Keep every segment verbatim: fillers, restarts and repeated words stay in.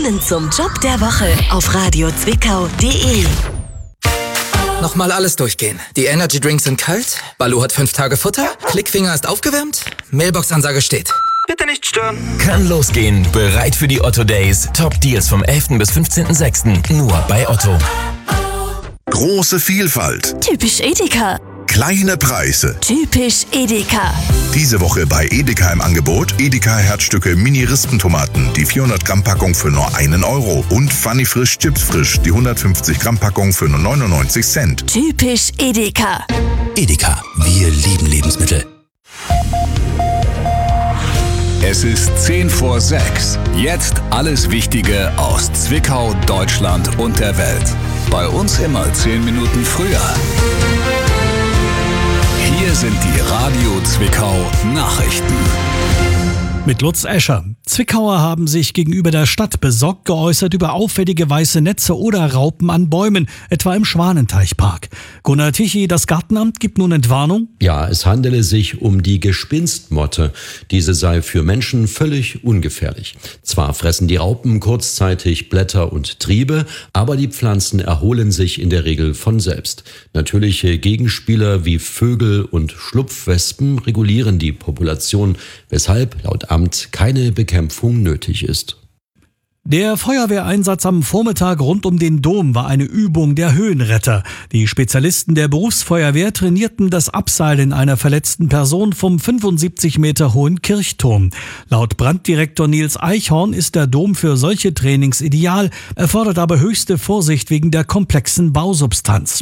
Informationen zum Job der Woche auf radio zwickau punkt de. Nochmal alles durchgehen. Die Energy Drinks sind kalt, Balu hat fünf Tage Futter, Klickfinger ist aufgewärmt, Mailbox-Ansage steht. Bitte nicht stören. Kann losgehen. Bereit für die Otto Days. Top Deals vom elften bis fünfzehnten sechsten Nur bei Otto. Große Vielfalt. Typisch Edeka. Kleine Preise. Typisch Edeka. Diese Woche bei Edeka im Angebot Edeka Herzstücke Mini-Rispentomaten, die vierhundert Gramm Packung für nur einen Euro und Funny Frisch Chips Frisch, die hundertfünfzig Gramm Packung für nur neunundneunzig Cent. Typisch Edeka. Edeka. Wir lieben Lebensmittel. Es ist zehn vor sechs. Jetzt alles Wichtige aus Zwickau, Deutschland und der Welt. Bei uns immer zehn Minuten früher. Hier sind die Radio Zwickau Nachrichten. Mit Lutz Escher. Zwickauer haben sich gegenüber der Stadt besorgt geäußert über auffällige weiße Netze oder Raupen an Bäumen, etwa im Schwanenteichpark. Gunnar Tichy, das Gartenamt gibt nun Entwarnung? Ja, es handele sich um die Gespinstmotte. Diese sei für Menschen völlig ungefährlich. Zwar fressen die Raupen kurzzeitig Blätter und Triebe, aber die Pflanzen erholen sich in der Regel von selbst. Natürliche Gegenspieler wie Vögel und Schlupfwespen regulieren die Population, weshalb laut Amt keine Bekämpfung nötig ist. Der Feuerwehreinsatz am Vormittag rund um den Dom war eine Übung der Höhenretter. Die Spezialisten der Berufsfeuerwehr trainierten das Abseilen einer verletzten Person vom fünfundsiebzig Meter hohen Kirchturm. Laut Branddirektor Nils Eichhorn ist der Dom für solche Trainings ideal, erfordert aber höchste Vorsicht wegen der komplexen Bausubstanz.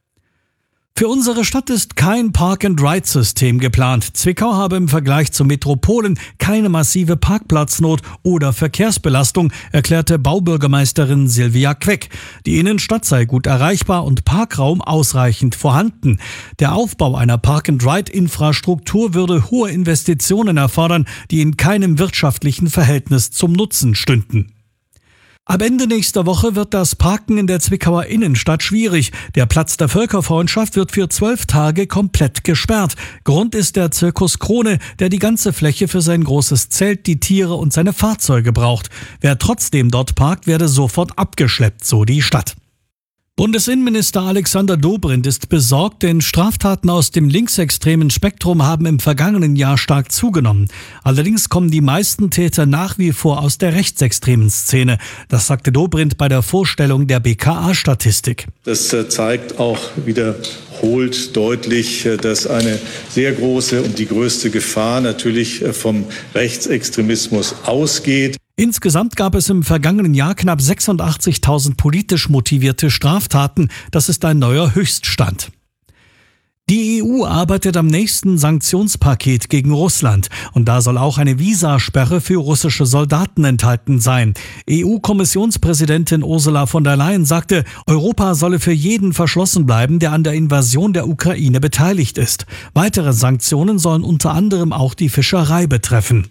Für unsere Stadt ist kein Park-and-Ride-System geplant. Zwickau habe im Vergleich zu Metropolen keine massive Parkplatznot oder Verkehrsbelastung, erklärte Baubürgermeisterin Silvia Queck. Die Innenstadt sei gut erreichbar und Parkraum ausreichend vorhanden. Der Aufbau einer Park-and-Ride-Infrastruktur würde hohe Investitionen erfordern, die in keinem wirtschaftlichen Verhältnis zum Nutzen stünden. Ab Ende nächster Woche wird das Parken in der Zwickauer Innenstadt schwierig. Der Platz der Völkerfreundschaft wird für zwölf Tage komplett gesperrt. Grund ist der Zirkus Krone, der die ganze Fläche für sein großes Zelt, die Tiere und seine Fahrzeuge braucht. Wer trotzdem dort parkt, werde sofort abgeschleppt, so die Stadt. Bundesinnenminister Alexander Dobrindt ist besorgt, denn Straftaten aus dem linksextremen Spektrum haben im vergangenen Jahr stark zugenommen. Allerdings kommen die meisten Täter nach wie vor aus der rechtsextremen Szene. Das sagte Dobrindt bei der Vorstellung der B K A-Statistik. Das zeigt auch wiederholt deutlich, dass eine sehr große und die größte Gefahr natürlich vom Rechtsextremismus ausgeht. Insgesamt gab es im vergangenen Jahr knapp sechsundachtzigtausend politisch motivierte Straftaten. Das ist ein neuer Höchststand. Die E U arbeitet am nächsten Sanktionspaket gegen Russland. Und da soll auch eine Visasperre für russische Soldaten enthalten sein. E U-Kommissionspräsidentin Ursula von der Leyen sagte, Europa solle für jeden verschlossen bleiben, der an der Invasion der Ukraine beteiligt ist. Weitere Sanktionen sollen unter anderem auch die Fischerei betreffen.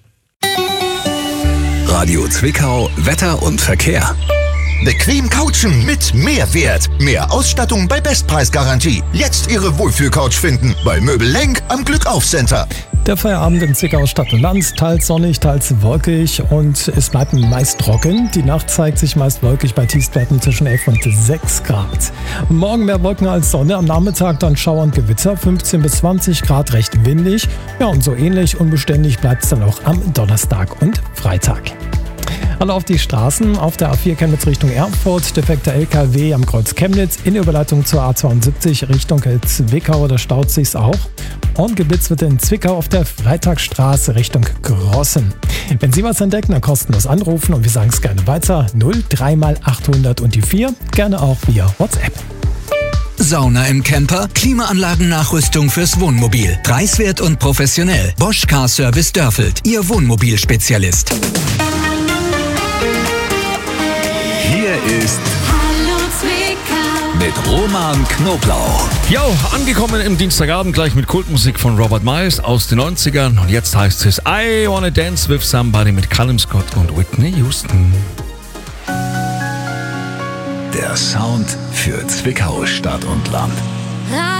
Radio Zwickau, Wetter und Verkehr. Bequem couchen mit Mehrwert. Mehr Ausstattung bei Bestpreisgarantie. Jetzt Ihre Wohlfühlcouch finden bei Möbel Lenk am Glückauf-Center. Der Feierabend in Zwickau Stadt und Land, teils sonnig, teils wolkig und es bleibt meist trocken. Die Nacht zeigt sich meist wolkig bei Tiefstwerten zwischen elf und sechs Grad. Morgen mehr Wolken als Sonne, am Nachmittag dann Schauer und Gewitter, fünfzehn bis zwanzig Grad, recht windig. Ja, und so ähnlich unbeständig bleibt es dann auch am Donnerstag und Freitag. Alle auf die Straßen. Auf der A vier Chemnitz Richtung Erfurt, defekter L K W am Kreuz Chemnitz. In Überleitung zur A zweiundsiebzig Richtung Zwickau, da staut sich's auch. Und geblitzt wird in Zwickau auf der Freitagsstraße Richtung Grossen. Wenn Sie was entdecken, dann kostenlos anrufen und wir sagen es gerne weiter. null drei mal achthundert und die vier, gerne auch via WhatsApp. Sauna im Camper, Klimaanlagennachrüstung fürs Wohnmobil. Preiswert und professionell. Bosch Car Service Dörfeld, Ihr Wohnmobilspezialist. Hier ist Hallo Zwickau mit Roman Knoblauch. Jo, angekommen im Dienstagabend gleich mit Kultmusik von Robert Miles aus den neunzigern. Und jetzt heißt es I Wanna Dance With Somebody mit Callum Scott und Whitney Houston. Der Sound für Zwickau Stadt und Land.